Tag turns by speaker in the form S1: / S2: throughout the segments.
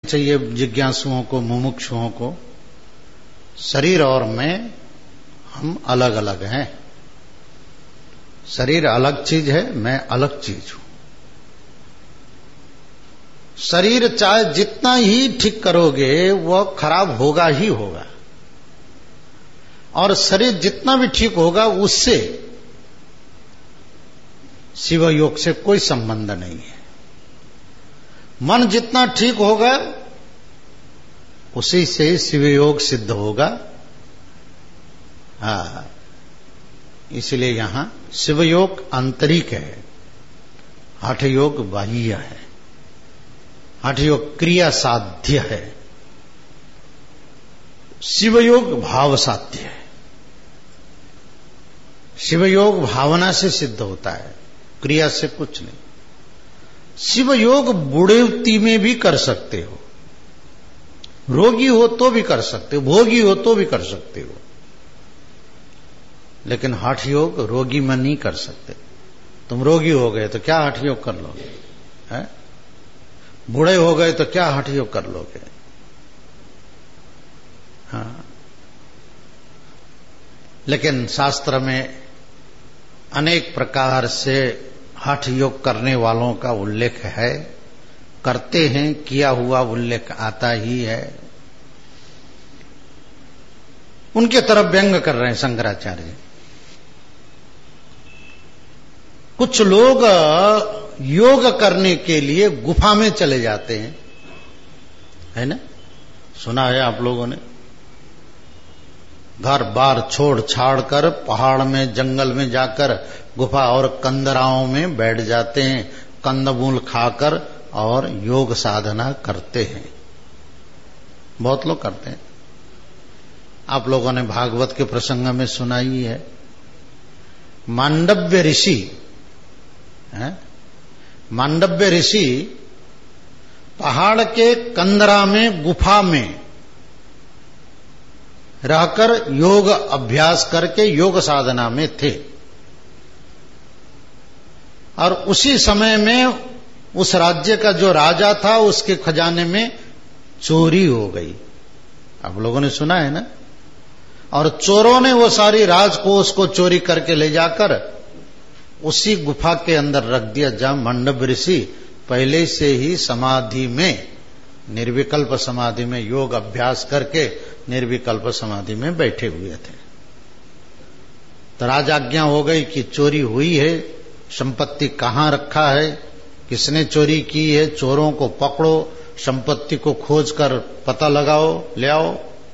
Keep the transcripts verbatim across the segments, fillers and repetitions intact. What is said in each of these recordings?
S1: चाहिए जिज्ञासुओं को, मुमुक्षुओं को। शरीर और मैं हम अलग अलग हैं। शरीर अलग चीज है, मैं अलग चीज हूं। शरीर चाहे जितना ही ठीक करोगे वह खराब होगा ही होगा, और शरीर जितना भी ठीक होगा उससे शिव योग से कोई संबंध नहीं है। मन जितना ठीक होगा उसी से शिव योग सिद्ध होगा। हाँ, इसलिए यहां शिव योग आंतरिक है, हठ योग बाह्य है। हठ योग क्रिया साध्य है, शिव योग भाव साध्य है। शिव योग भावना से सिद्ध होता है, क्रिया से कुछ नहीं। शिव योग बुढ़ेवती में भी कर सकते हो, रोगी हो तो भी कर सकते हो, भोगी हो तो भी कर सकते हो, लेकिन हठ योग रोगी में नहीं कर सकते। तुम रोगी हो गए तो क्या हठ योग कर लोगे? है? बूढ़े हो गए तो क्या हठ योग कर लोगे? हाँ। लेकिन शास्त्र में अनेक प्रकार से हठ योग करने वालों का उल्लेख है, करते हैं, किया हुआ उल्लेख आता ही है। उनके तरफ व्यंग कर रहे हैं शंकराचार्य जी। कुछ लोग योग करने के लिए गुफा में चले जाते हैं, है ना? सुना है आप लोगों ने? घर बार छोड़ छाड़ कर पहाड़ में, जंगल में जाकर गुफा और कंदराओं में बैठ जाते हैं, कंदमूल खाकर और योग साधना करते हैं। बहुत लोग करते हैं। आप लोगों ने भागवत के प्रसंग में सुना ही है। मांडव्य ऋषि है, मांडव्य ऋषि पहाड़ के कंदरा में, गुफा में रहकर योग अभ्यास करके योग साधना में थे, और उसी समय में उस राज्य का जो राजा था उसके खजाने में चोरी हो गई। आप लोगों ने सुना है ना? और चोरों ने वो सारी राजकोष को चोरी करके ले जाकर उसी गुफा के अंदर रख दिया, जहां मंडव ऋषि पहले से ही समाधि में, निर्विकल्प समाधि में योग अभ्यास करके निर्विकल्प समाधि में बैठे हुए थे। तो राजाज्ञा हो गई कि चोरी हुई है, संपत्ति कहां रखा है, किसने चोरी की है, चोरों को पकड़ो, संपत्ति को खोज कर पता लगाओ, ले आओ।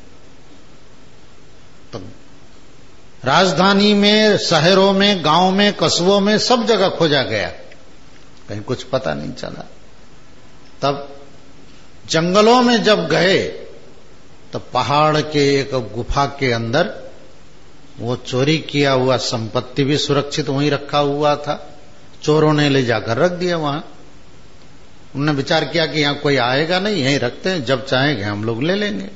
S1: तो राजधानी में, शहरों में, गांव में, कस्बों में सब जगह खोजा गया, कहीं कुछ पता नहीं चला। तब जंगलों में जब गए तो पहाड़ के एक गुफा के अंदर वो चोरी किया हुआ संपत्ति भी सुरक्षित वहीं रखा हुआ था। चोरों ने ले जाकर रख दिया वहां। उन्होंने विचार किया कि यहां कोई आएगा नहीं, यहीं रखते हैं, जब चाहेंगे हम लोग ले लेंगे।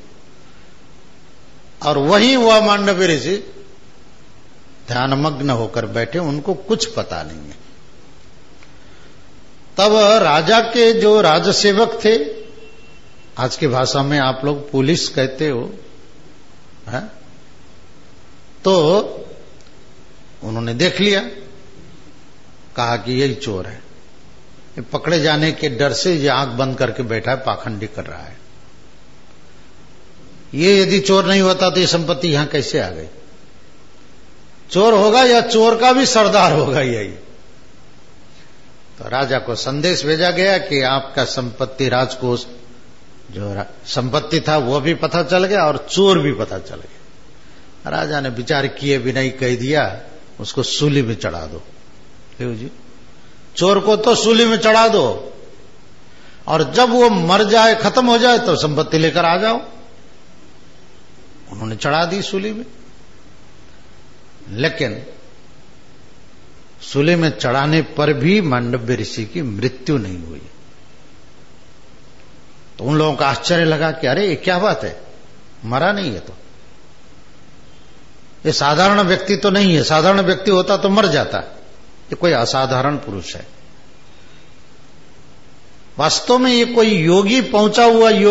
S1: और वहीं वह मांडव्य ऋषि ध्यानमग्न होकर बैठे, उनको कुछ पता नहीं है। तब राजा के जो राजसेवक थे, आज की भाषा में आप लोग पुलिस कहते हो, है? तो उन्होंने देख लिया, कहा कि यही चोर है। ये पकड़े जाने के डर से ये आंख बंद करके बैठा है, पाखंडी कर रहा है। ये यदि चोर नहीं होता तो ये संपत्ति यहां कैसे आ गई? चोर होगा या चोर का भी सरदार होगा यही। तो राजा को संदेश भेजा गया कि आपका संपत्ति, राजकोष जो संपत्ति था वो भी पता चल गया और चोर भी पता चल गया। राजा ने विचार किए बिना ही कह दिया, उसको सूली में चढ़ा दो। देव जी, चोर को तो सूली में चढ़ा दो, और जब वो मर जाए, खत्म हो जाए, तो संपत्ति लेकर आ जाओ। उन्होंने चढ़ा दी सूली में, लेकिन सूली में चढ़ाने पर भी मांडव्य ऋषि की मृत्यु नहीं हुई। तो उन लोगों का आश्चर्य लगा कि अरे ये क्या बात है, मरा नहीं है, तो ये साधारण व्यक्ति तो नहीं है, साधारण व्यक्ति होता तो मर जाता, ये कोई असाधारण पुरुष है। वास्तव में ये कोई योगी, पहुंचा हुआ योगी